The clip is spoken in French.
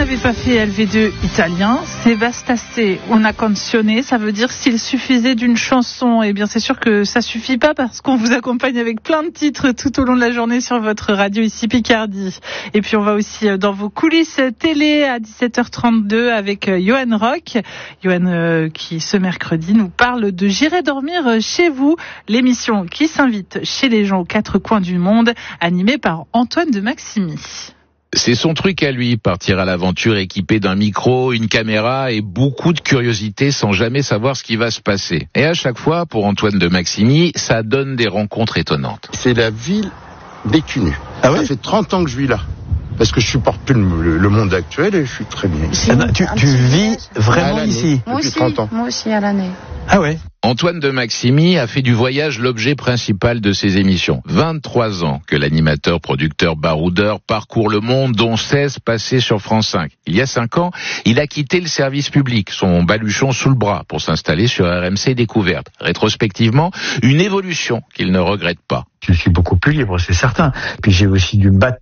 n'avez pas fait LV2 italien, c'est Bastasse una canzone, ça veut dire s'il suffisait d'une chanson. Eh bien c'est sûr que ça suffit pas parce qu'on vous accompagne avec plein de titres tout au long de la journée sur votre radio ici Picardie. Et puis on va aussi dans vos coulisses télé à 17h32 avec Johan Rock. Johan qui ce mercredi nous parle de J'irai dormir chez vous, l'émission qui s'invite chez les gens aux quatre coins du monde, animée par Antoine de Maximi. C'est son truc à lui, partir à l'aventure équipé d'un micro, une caméra et beaucoup de curiosité sans jamais savoir ce qui va se passer. Et à chaque fois, pour Antoine de Maximi, ça donne des rencontres étonnantes. C'est la ville Béthune. Ah ouais ? Ça fait 30 ans que je vis là. Parce que je supporte plus le monde actuel et je suis très bien ici. Tu vis vraiment ici depuis 30 ans. Moi aussi, à l'année. Ah ouais. Antoine de Maximi a fait du voyage l'objet principal de ses émissions. 23 ans que l'animateur, producteur, baroudeur parcourt le monde, dont 16 passés sur France 5. Il y a 5 ans, il a quitté le service public, son baluchon sous le bras, pour s'installer sur RMC Découverte. Rétrospectivement, une évolution qu'il ne regrette pas. Je suis beaucoup plus libre, c'est certain. Puis j'ai aussi dû me battre